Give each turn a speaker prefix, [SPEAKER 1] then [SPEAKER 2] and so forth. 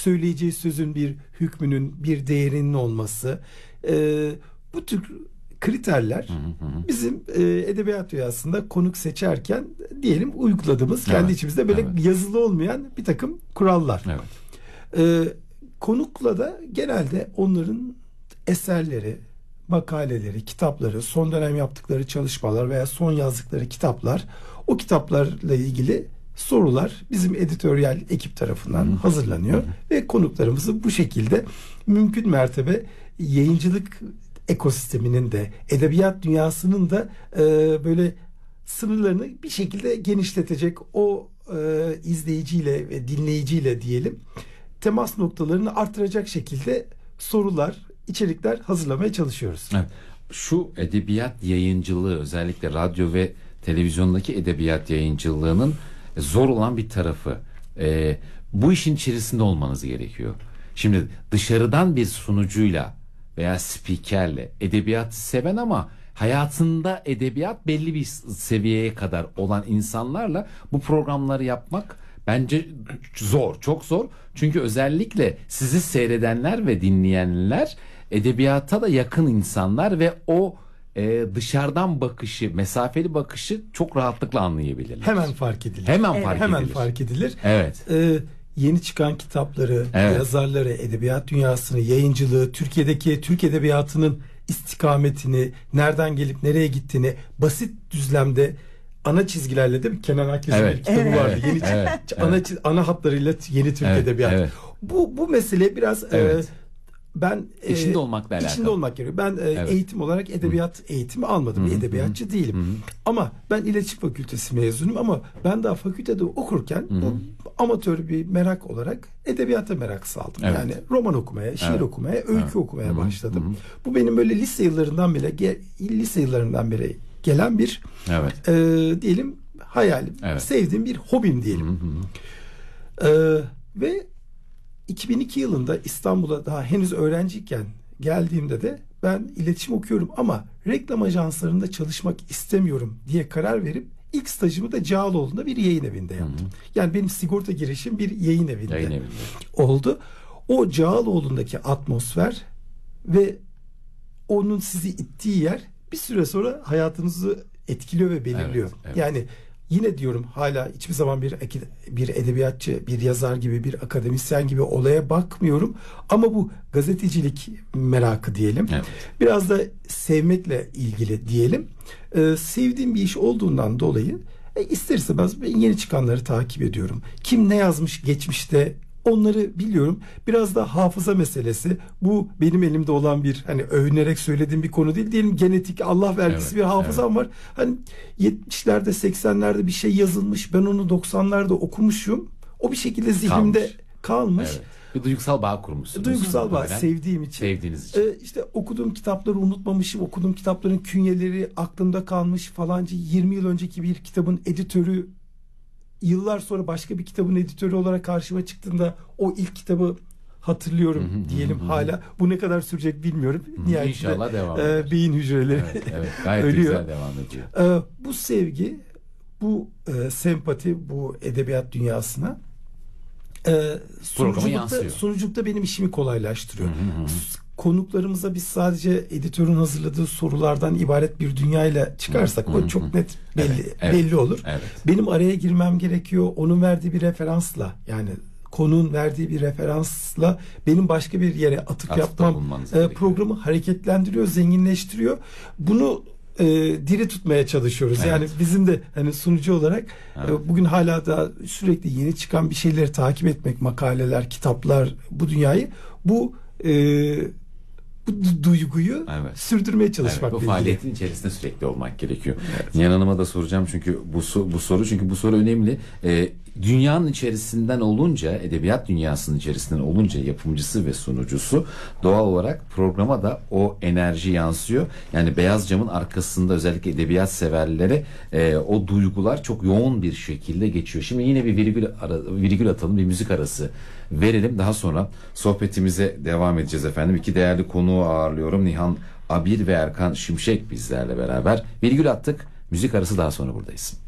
[SPEAKER 1] söyleyeceği sözün bir hükmünün, bir değerinin olması, bu tür kriterler bizim edebiyat dünyasında konuk seçerken diyelim uyguladığımız kendi içimizde böyle yazılı olmayan bir takım kurallar. Konukla da genelde onların eserleri, makaleleri, kitapları, son dönem yaptıkları çalışmalar veya son yazdıkları kitaplar, o kitaplarla ilgili sorular bizim editoryal ekip tarafından hazırlanıyor ve konuklarımızı bu şekilde mümkün mertebe yayıncılık ekosisteminin de edebiyat dünyasının da böyle sınırlarını bir şekilde genişletecek o izleyiciyle ve dinleyiciyle diyelim temas noktalarını artıracak şekilde sorular, içerikler hazırlamaya çalışıyoruz.
[SPEAKER 2] Evet. Şu edebiyat yayıncılığı, özellikle radyo ve televizyondaki edebiyat yayıncılığının zor olan bir tarafı. Bu işin içerisinde olmanız gerekiyor. Şimdi dışarıdan bir sunucuyla veya spikerle edebiyatı seven ama hayatında edebiyat belli bir seviyeye kadar olan insanlarla bu programları yapmak bence zor, çok zor. Çünkü özellikle sizi seyredenler ve dinleyenler edebiyata da yakın insanlar ve o dışarıdan bakışı, mesafeli bakışı çok rahatlıkla anlayabilirler.
[SPEAKER 1] Hemen fark edilir.
[SPEAKER 2] Hemen
[SPEAKER 1] fark edilir.
[SPEAKER 2] Evet.
[SPEAKER 1] Yeni çıkan kitapları, yazarları, edebiyat dünyasını, yayıncılığı, Türkiye'deki Türk edebiyatının istikametini, nereden gelip nereye gittiğini basit düzlemde ana çizgilerle, değil mi? Kenan Akgüz'ün bir kitabı vardı. Ana hatlarıyla yeni Türk edebiyatı. Bu mesele biraz ben
[SPEAKER 2] içinde olmakla alakalı.
[SPEAKER 1] İçinde olmak gerekiyor. Ben eğitim olarak edebiyat eğitimi almadım. Edebiyatçı değilim. Ama ben iletişim fakültesi mezunuyum ama ben daha fakültede okurken bu amatör bir merak olarak edebiyata merak saldım. Yani roman okumaya, şiir okumaya, öykü okumaya başladım. Bu benim böyle lise yıllarından beri gelen bir diyelim hayalim. Sevdiğim bir hobim diyelim. Ve 2002 yılında İstanbul'a daha henüz öğrenciyken geldiğimde de ben iletişim okuyorum ama reklam ajanslarında çalışmak istemiyorum diye karar verip ilk stajımı da Cağaloğlu'nda bir yayın evinde yaptım. Yani benim sigorta girişim bir yayın evinde oldu. O Cağaloğlu'ndaki atmosfer ve onun sizi ittiği yer bir süre sonra hayatınızı etkiliyor ve belirliyor. Yani yine diyorum, hala hiçbir zaman bir edebiyatçı, bir yazar gibi, bir akademisyen gibi olaya bakmıyorum. Ama bu gazetecilik merakı diyelim. Biraz da sevmekle ilgili diyelim. Sevdiğim bir iş olduğundan dolayı ister istemez ben yeni çıkanları takip ediyorum. Kim ne yazmış geçmişte, onları biliyorum. Biraz da hafıza meselesi. Bu benim elimde olan bir, hani övünerek söylediğim bir konu değil. Diyelim genetik, Allah vergisi bir hafızam var. Hani 70'lerde 80'lerde bir şey yazılmış. Ben onu 90'larda okumuşum. O bir şekilde zihnimde kalmış.
[SPEAKER 2] Bir duygusal bağ kurmuşsunuz.
[SPEAKER 1] Duygusal bağ, sevdiğim için.
[SPEAKER 2] Sevdiğiniz için.
[SPEAKER 1] İşte okuduğum kitapları unutmamışım. Okuduğum kitapların künyeleri aklımda kalmış. Falanca 20 yıl önceki bir kitabın editörü yıllar sonra başka bir kitabın editörü olarak karşıma çıktığında o ilk kitabı hatırlıyorum diyelim hala. Bu ne kadar sürecek bilmiyorum.
[SPEAKER 2] İnşallah devam eder.
[SPEAKER 1] Beyin hücreleri
[SPEAKER 2] gayet
[SPEAKER 1] ölüyor.
[SPEAKER 2] Güzel devam ediyor.
[SPEAKER 1] Bu sevgi, bu sempati, bu edebiyat dünyasına sunuculukta benim işimi kolaylaştırıyor. Konuklarımıza biz sadece editörün hazırladığı sorulardan ibaret bir dünyayla çıkarsak o çok net belli olur. Benim araya girmem gerekiyor. Onun verdiği bir referansla, yani konuğun verdiği bir referansla benim başka bir yere atıp yapmam programı hareketlendiriyor, zenginleştiriyor. Bunu diri tutmaya çalışıyoruz. Yani bizim de hani sunucu olarak bugün hala da sürekli yeni çıkan bir şeyleri takip etmek, makaleler, kitaplar, bu dünyayı, bu duyguyu sürdürmeye çalışmak.
[SPEAKER 2] Bu faaliyetin içerisinde sürekli olmak gerekiyor. Nihan Hanım'a da soracağım çünkü bu soru önemli. Dünyanın içerisinden olunca, edebiyat dünyasının içerisinden olunca yapımcısı ve sunucusu, doğal olarak programa da o enerji yansıyor. Yani beyaz camın arkasında özellikle edebiyat severlere o duygular çok yoğun bir şekilde geçiyor. Şimdi yine bir virgül atalım, bir müzik arası verelim. Daha sonra sohbetimize devam edeceğiz efendim. İki değerli konuğu ağırlıyorum. Nihan Abir ve Erkan Şimşek bizlerle beraber. Virgül attık. Müzik arası, daha sonra buradayız.